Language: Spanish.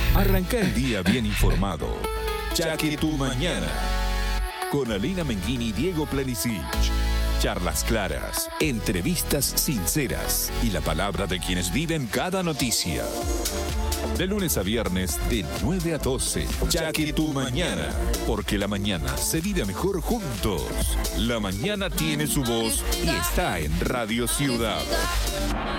Arranca el día bien informado. Ya que tu mañana. Con Alina Menguini y Diego Plenicic. Charlas claras, entrevistas sinceras y la palabra de quienes viven cada noticia. De lunes a viernes, de 9 a 12. Ya que tu mañana. Porque la mañana se vive mejor juntos. La mañana tiene su voz y está en Radio Ciudad.